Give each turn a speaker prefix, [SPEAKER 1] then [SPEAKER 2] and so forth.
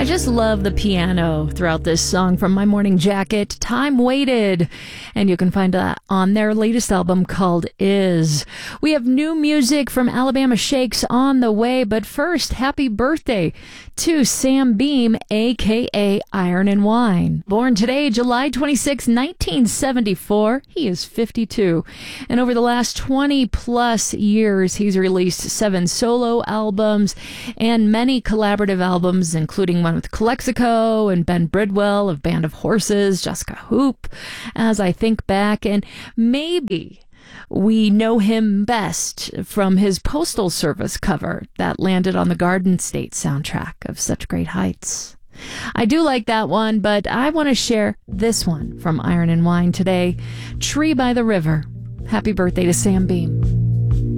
[SPEAKER 1] just love the piano throughout this song from My Morning Jacket, Time Waited. And you can find that on their latest album called Is. We have new music from Alabama Shakes on the way, but first, happy birthday to Sam Beam, a.k.a. Iron and Wine. Born today, July 26, 1974, he is 52. And over the last 20 plus years, he's released 7 solo albums and many collaborative albums, including one with Calexico and Ben Bridwell of Band of Horses, Jessica Hoop, as I think back. And maybe we know him best from his Postal Service cover that landed on the Garden State soundtrack of Such Great Heights. I do like that one, but I want to share this one from Iron and Wine today, Tree by the River. Happy birthday to Sam Beam.